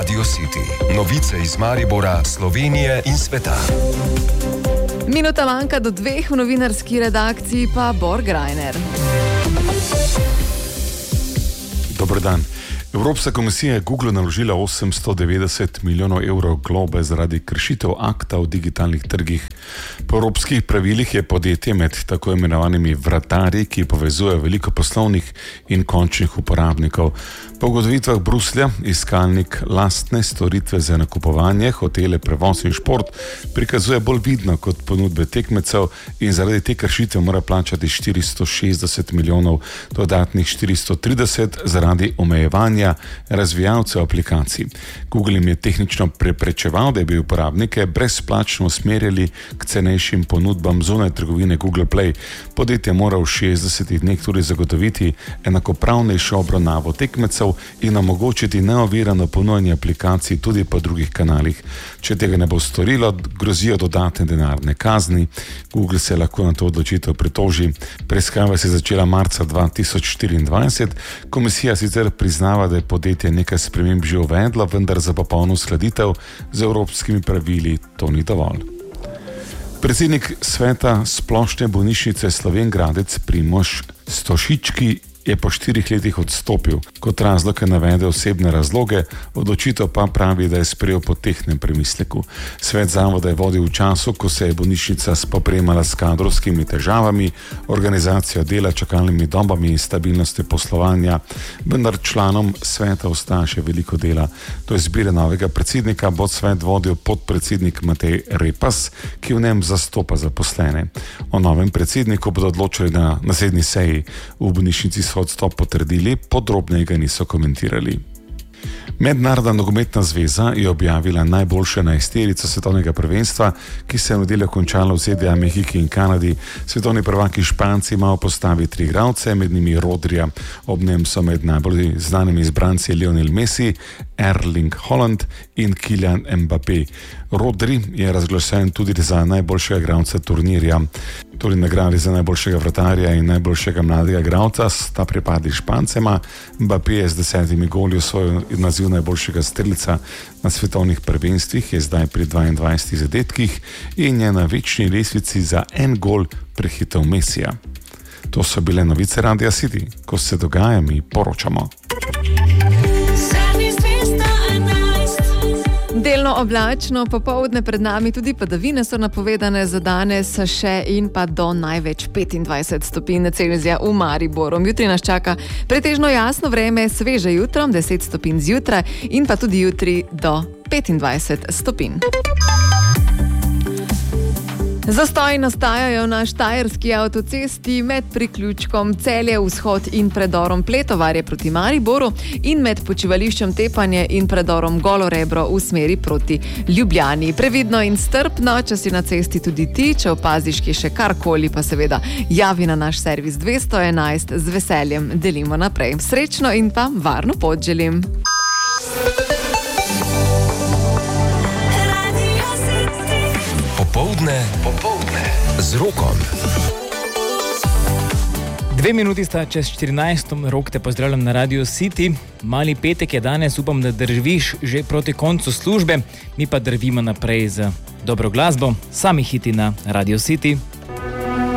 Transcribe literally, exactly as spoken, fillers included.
Radio City. Novice iz Maribora, Slovenije in sveta. Minuta manjka do dveh, v novinarski redakciji pa Borg Reiner. Dober dan. Evropska komisija je Google naložila osemsto devetdeset milijonov evrov globe zaradi kršitev akta o digitalnih trgih. Po evropskih pravilih je podjetje med tako imenovanimi vratarji, ki povezujejo veliko poslovnih in končnih uporabnikov. Po ugotovitvah Bruslja iskalnik lastne storitve za nakupovanje, hotele, prevoz in šport prikazuje bolj vidno kot ponudbe tekmecev in zaradi te kršitve mora plačati štiristo šestdeset milijonov, dodatnih štiristo trideset zaradi omejevanja razvijalcev aplikacij. Google jim je tehnično preprečeval, da bi uporabnike brezplačno usmerjali k cenejšim ponudbam zunaj trgovine Google Play. Podjetje mora v šestdesetih dneh tudi zagotoviti enakopravnejšo obravnavo tekmecev in omogočiti neovirano ponujanje aplikacij tudi po drugih kanalih. Če tega ne bo storilo, grozijo dodatne denarne kazni. Google se lahko na to odločitev pritoži. Preiskava se je začela marca dva tisoč štiriindvajset. Komisija sicer priznava, da je podjetje nekaj sprememb že uvedlo, vendar za popolno uskladitev z evropskimi pravili to ni dovolj. Predsednik sveta Splošne bolnišnice Slovenj Gradec Primož Stošički je po štirih letih odstopil. Kot razlog je navedel osebne razloge, odločitev pa pravi, da je sprejel po tehtnem premisleku. Svet zavoda je vodil v času, ko se je bolnišnica spopremala s kadrovskimi težavami, organizacijo dela, čakalnimi dobami in stabilnosti poslovanja, vendar članom sveta ostaja še veliko dela. Do izbire novega predsednika bo svet vodil podpredsednik Matej Repas, ki v njem zastopa zaposlene. O novem predsedniku bodo odločili na naslednji seji. V bolnišnici so odstop potrdili, podrobneje ga niso komentirali. Mednarodna nogometna zveza je objavila najboljše enajsterico svetovnega prvenstva, ki se je v nedeljo končalo v Z D A, Mehiki in Kanadi. Svetovni prvaki Španci imajo v postavi tri igralce, med njimi Rodrija. Ob njem so med najbolj znanimi izbranci Lionel Messi, Erling Haaland in Kylian Mbappé. Rodri je razglašen tudi za najboljšega igralca turnirja. Tudi nagradi za najboljšega vratarja in najboljšega mladega igralca sta pripadli Špancema. Mbappé je z desetimi goli osvojil naziv najboljšega strelca na svetovnih prvenstvih, je zdaj pri dvaindvajsetih zadetkih in je na večni lestvici za en gol prehitel Messija. To so bile novice Radia City. Ko se dogaja, mi poročamo. Delno oblačno, popoldne pred nami tudi padavine so napovedane za danes še in pa do največ petindvajset stopinj Celzija v Mariboru. Jutri nas čaka pretežno jasno vreme, sveže jutro, deset stopinj zjutraj in pa tudi jutri do petindvajset stopinj. Zastoji nastajajo na štajerski avtocesti med priključkom Celje vzhod in predorom Pletovarje proti Mariboru in med počivališčem Tepanje in predorom Golo Rebro v smeri proti Ljubljani. Previdno in strpno, če si na cesti tudi ti, če opaziš kje še karkoli, pa seveda javi na naš servis dvesto enajst, z veseljem delimo naprej. Srečno in pa varno pot želim. Popoldne, popoldne z Rokom. Dve minuti sta čez štirinajst, Rok te pozdravljam na Radio City. Mali petek je danes, upam, da drviš že proti koncu službe, mi pa drvimo naprej z dobro glasbo, sami hiti na Radio City.